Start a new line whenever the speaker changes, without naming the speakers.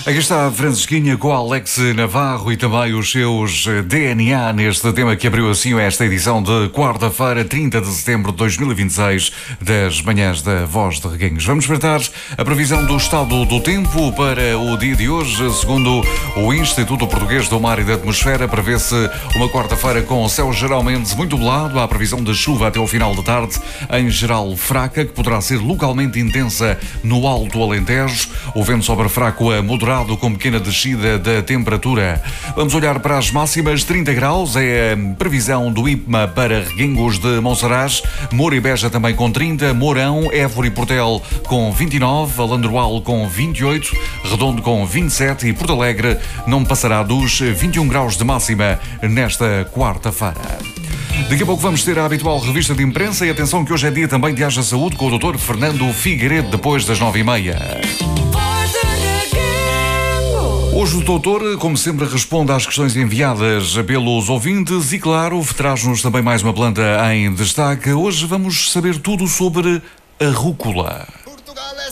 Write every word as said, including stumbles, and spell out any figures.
Aqui está a Francisquinha com a Alex Navarro e também os seus D N A neste tema que abriu assim esta edição de quarta-feira, trinta de setembro de dois mil e vinte e seis, das manhãs da Voz de Reguengos. Vamos espreitar a previsão do estado do tempo para o dia de hoje. Segundo o Instituto Português do Mar e da Atmosfera, prevê-se uma quarta-feira com o céu geralmente muito nublado. Há previsão de chuva até ao final da tarde, em geral fraca, que poderá ser localmente intensa no Alto Alentejo. O vento sobra fraco a moderado, com pequena descida da temperatura. Vamos olhar para as máximas. Trinta graus é a previsão do IPMA para Reguengos de Monsaraz, Moura e Beja também com trinta, Mourão, Évora e Portel com vinte e nove, Alandroal com vinte e oito, Redondo com vinte e sete e Porto Alegre não passará dos vinte e um graus de máxima nesta quarta-feira. Daqui a pouco vamos ter a habitual revista de imprensa e atenção que hoje é dia também de Haja Saúde com o doutor Fernando Figueiredo depois das nove e meia. Hoje o doutor, como sempre, responde às questões enviadas pelos ouvintes e, claro, traz-nos também mais uma planta em destaque. Hoje vamos saber tudo sobre a rúcula.